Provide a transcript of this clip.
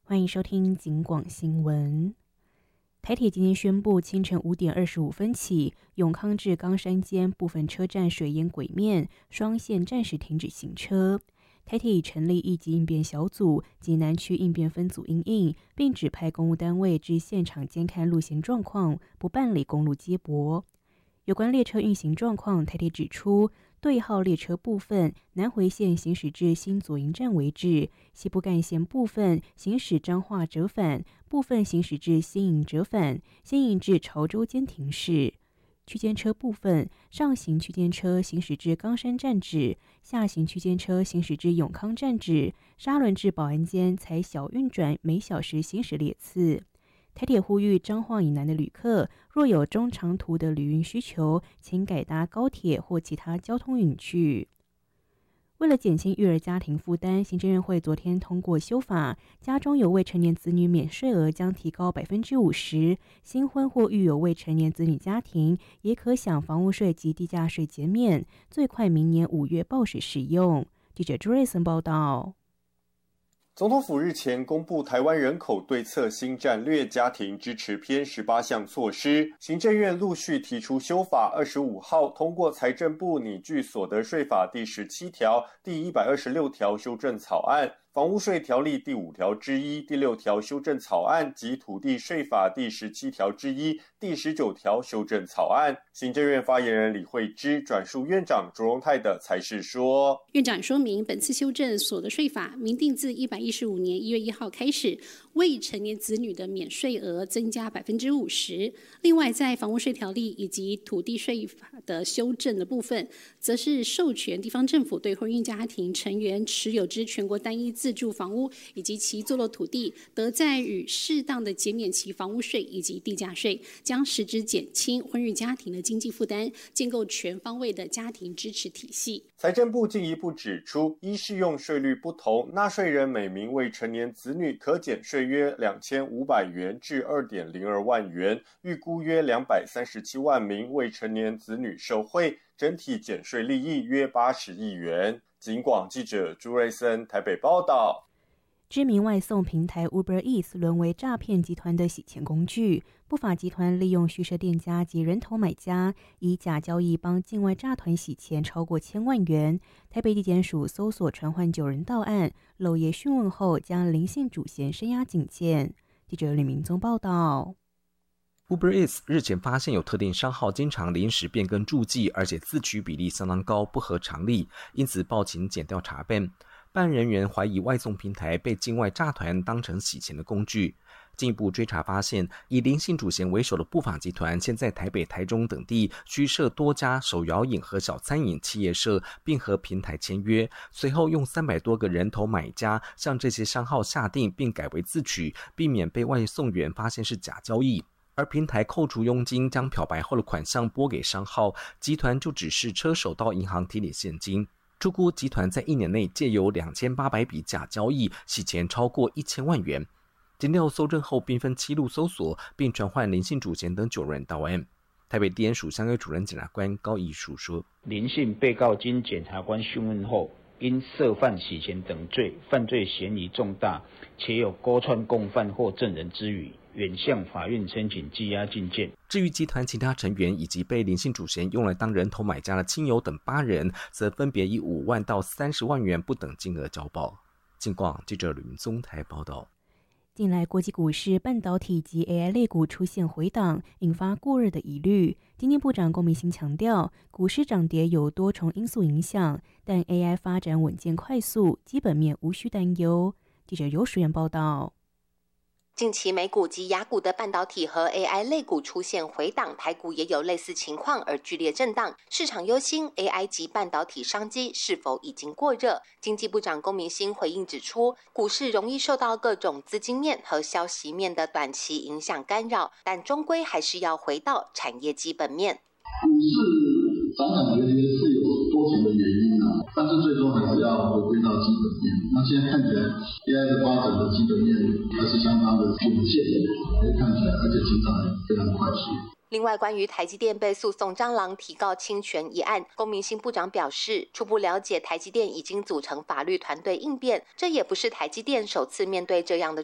欢迎收听警广新闻。台铁今天宣布，清晨5点25分起，永康至冈山间部分车站水淹轨面，双线暂时停止行车。台铁已成立应急应变小组及南区应变分组因应，并指派公务单位至现场监看路线状况，不办理公路接驳。有关列车运行状况，台铁指出，对号列车部分南回线行驶至新左营站为止，西部干线部分行驶彰化折返，部分行驶至新营折返，新营至潮州间停驶。区间车部分，上行区间车行驶至冈山站止，下行区间车行驶至永康站止，沙仑至保安间采小运转每小时行驶列次。台铁呼吁彰化以南的旅客，若有中长途的旅运需求，请改搭高铁或其他交通运具。为了减轻育儿家庭负担，行政院会昨天通过修法，家中有未成年子女免税额将提高50%，新婚或育有未成年子女家庭也可享房屋税及地价税减免，最快明年5月报时适用。记者朱瑞森报道。 总统府日前公布台湾人口对策新战略家庭支持篇18项措施，行政院陆续提出修法，25号通过财政部拟具所得税法第17条、第126条修正草案、房屋税条例第5条之一、第6条修正草案及土地税法第17条之一、第19条修正草案。行政院发言人李惠芝转述院长卓荣泰的裁示说， 院长说明，本次修正所得税法明定自115年1月1号开始，未成年子女的免税额增加50%。另外，在房屋税条例以及土地税法的修正的部分，则是授权地方政府对婚姻家庭成员持有之全国单一自住房屋以及其坐落土地，得在予适当的减免其房屋税以及地价税，将实质减轻婚育家庭的经济负担，建构全方位的家庭支持体系。 财政部进一步指出，依适用税率不同，纳税人每名未成年子女可减税约2500元至2.02万元，预估约237万名未成年子女受惠，整体减税利益约80亿元。警广记者朱瑞森台北报道。 知名外送平台 Uber Eats 沦为诈骗集团的洗钱工具，不法集团利用虚设店家及人头买家，以假交易帮境外诈团洗钱超过1000万元。台北地检署搜索传唤9人到案，漏夜讯问后，将林姓主嫌声押警戒。记者吕明宗报道。 Uber Eats 日前发现有特定商号经常临时变更注记，而且自取比例相当高，不合常理，因此报警检调查办。办案人员怀疑外送平台被境外诈团当成洗钱的工具。进一步追查发现，以林姓主嫌为首的不法集团，现在台北、台中等地虚设多家手摇饮和小餐饮企业社，并和平台签约，随后用300多个人头买家向这些商号下定，并改为自取，避免被外送员发现是假交易。而平台扣除佣金，将漂白后的款项拨给商号，集团就指示车手到银行提领现金。初估集团在1年内借由2800笔假交易洗钱超过1000万元。检调搜证后，并分7路搜索，并传唤林姓主嫌等9人到案。台北地检署相约主任检察官高义书说， 林姓被告经检察官讯问后，因涉犯洗钱等罪，犯罪嫌疑重大，且有勾串共犯或证人之余，原向法院申请羁押禁见。 至于集团其他成员以及被林姓主嫌用来当人头买家的亲友等8人，则分别以5万到30万元不等金额交保。警广记者吕明宗台报道。 近来国际股市半导体及 AI 类股出现回档，引发过热的疑虑。今天部长龚明鑫强调，股市涨跌有多重因素影响，但 AI 发展稳健快速，基本面无需担忧。记者尤淑媛报道。 近期美股及亚股的半导体和 AI 类股出现回档，台股也有类似情况而剧烈震荡。市场忧心 AI 及半导体商机是否已经过热？经济部长龚明鑫回应指出，股市容易受到各种资金面和消息面的短期影响干扰，但终归还是要回到产业基本面。 股市涨涨跌跌是有多重的原因但是最终还是要回归到基本面。那现在看起来 AI 的发展的基本面还是相当的稳健，看起来而且进展非常快速。 另外，关于台积电被诉讼蟑螂提告侵权一案，龚明鑫部长表示，初步了解台积电已经组成法律团队应变，这也不是台积电首次面对这样的